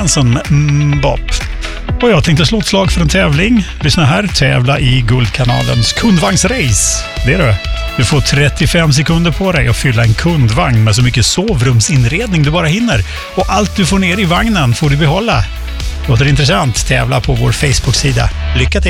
Manson, Bop. Och jag tänkte slå ett slag för en tävling. Lyssna här, tävla i Guldkanalens kundvagnsrace. Det är det. Du får 35 sekunder på dig att fylla en kundvagn med så mycket sovrumsinredning du bara hinner. Och allt du får ner i vagnen får du behålla. Låter det intressant? Tävla på vår Facebook-sida. Lycka till!